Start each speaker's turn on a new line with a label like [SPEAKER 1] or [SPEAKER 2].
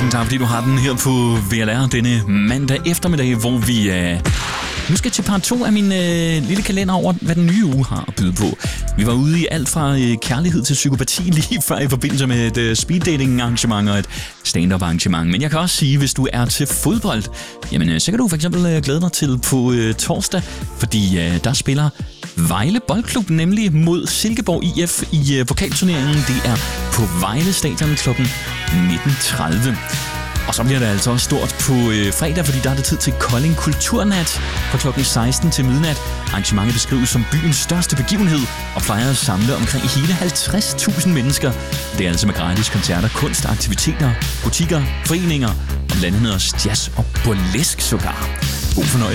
[SPEAKER 1] Tusind tak, fordi du har den her på VLR denne mandag eftermiddag, hvor vi nu skal til part 2 af min lille kalender over, hvad den nye uge har at byde på. Vi var ude i alt fra kærlighed til psykopati lige før i forbindelse med et speeddating-arrangement og et stand-up-arrangement. Men jeg kan også sige, hvis du er til fodbold, jamen så kan du for eksempel glæde dig til på torsdag, fordi der spiller Vejle Boldklub nemlig mod Silkeborg IF i pokalturneringen. Det er på Vejle Stadion kl. 19.30. Og så bliver det altså også stort på fredag, fordi der er det tid til Kolding Kulturnat fra kl. 16 til midnat. Arrangementet beskrives som byens største begivenhed og plejer at samle omkring hele 50.000 mennesker. Det er altså med gratis koncerter, kunst, aktiviteter, butikker, foreninger og blandt andet også jazz og burlesk sågar. God fornøjelse.